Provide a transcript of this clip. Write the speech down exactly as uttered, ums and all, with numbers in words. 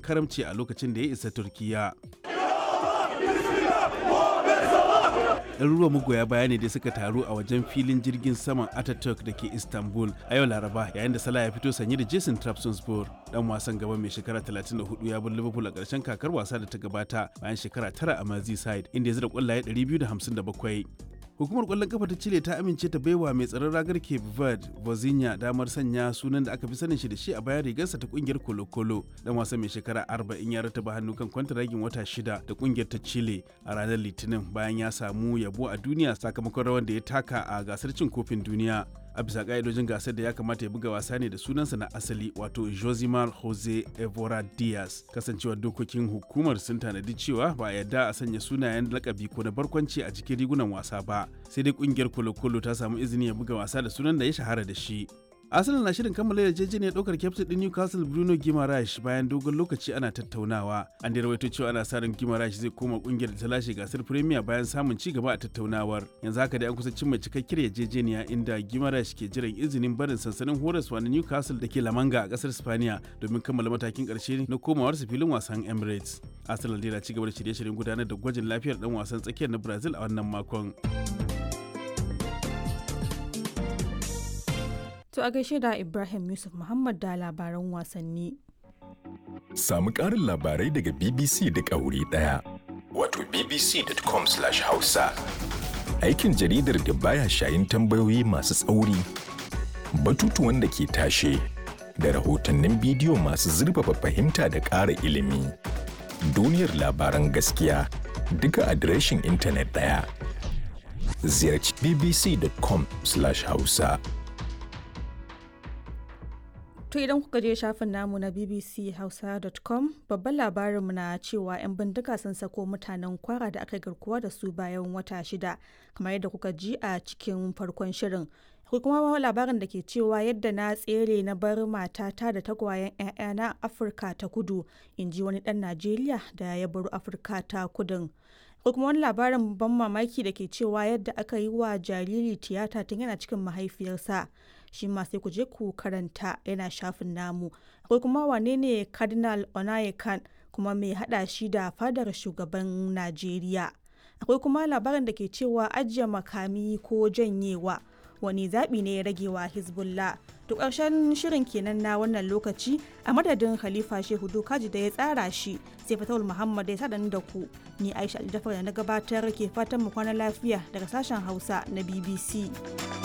karamci a lokacin da ya isa Turkiyya. ɗaruruwan magoya baya ne da suka taru a wajen filin jirgin saman Ataturk da ke Istanbul a yau Laraba, yayin da Salah ya fito sanye da Jason Trabzonspor. Dan wasan gaba mai shekara talatin da hudu ya bar Liverpool a ƙarshen kakar wasa da ta gabata bayan shekara tara a Merseyside, inda ya zira ƙwallaye ɗari biyu da hamsin da bakwai. Hukumar ƙwallon kafa ta Chile ta amince ta baiwa mai tsaron ragar Cape Verde, Vozinha, damar sanya sunan da aka fi sanin shi da shi a bayan rigarsa ta kungiyar Colo Colo. Dan wasan mai shekara arba'in ya rataba hannu kan kwantaragin wata shida da kungiyar ta Chile a ranar Litinin bayan ya samu yabo a duniya sakamakon rawar da ya taka a gasar cin kofin duniya. A bisa ka'idojin gasar da ya kamata ya buga wasa ne da sunansa na asali, wato Josimar Jose Evora Diaz. Kasancewar dokokin hukumar sun tanadi cewa ba a yarda a sanya sunayen lakabi ko na barkwanci a cikin rigunan wasa ba, sai dai kungiyar Colo Colo ta samu izini ya buga wasa da sunan da ya shahara da shi. Arsenal na shirin kammala yarjejeniyar ɗaukar kyaftin ɗin Newcastle Bruno Guimaraes bayan dogon lokaci ana tattaunawa. An da rawaito cewa ana sa ran Guimaraes zai koma ƙungiyar da ta lashe gasar Premier bayan samun ci gaba a tattaunawar. Yanzu haka dai an kusa cimma cikakkiyar yarjejeniya inda Guimaraes ke jiran izinin barin sansanin horaswa na Newcastle da ke La Manga a ƙasar Spaniya domin kammala matakin ƙarshe na komawarsa filin wasan Emirates. Arsenal dai na ci gaba da shirye-shiryen gudanar da gwajin lafiyar ɗan wasan tsakiyar na Brazil a wannan makon. To a gaishe da Ibrahim Yusuf Muhammad da labaran wasanni. Samu ƙarin labarai daga B B C duk a wuri ɗaya. Wato b b c dot com slash hausa. Aikin jaridar da baya shayin tambayoyi masu tsauri, batutuwan da ke tashe, da rahotannin bidiyo masu zurfafa fahimta da ƙara ilimi. Duniyar labaran gaskiya duka adireshin intanet ɗaya. Ziyarci b b c dot com slash hausa. To idan kuka je shafin namu na b b c hausa dot com, babban labarinmu na cewa 'yan bindiga sun sako mutanen Kwara da aka garkuwa da su bayan wata shida, kamar yadda kuka ji a cikin farkon shirin. Akwai kuma labarin da ke cewa yadda na tsere na bar matata da tagwayen 'ya'yana Afirka ta Kudu, in ji wani ɗan Najeriya da ya baro Afirka ta Kudun. Akwai kuma wani labarin ban mamaki da ke cewa yadda aka yi wa jariri tiyata tun yana cikin mahaifiyarsa. Shi ma sai ku je ku karanta, yana shafin namu. Akwai kuma wane ne Cardinal Onayekan, kuma mai hada shi da fadar shugaban Najeriya. Akwai kuma labarin da ke cewa ajiye makami ko janyewa wani zaɓi ne ya rage wa Hezbollah. To ƙarshen shirin kenan na wannan lokaci, a madadin Khalifa Shehu Dokaji da ya tsara shi, sai Fatawul Muhammad ya sadan da ku. Ni Aisha Aljafar da na gabatar ke fatan mu kwana lafiya daga sashen Hausa na B B C.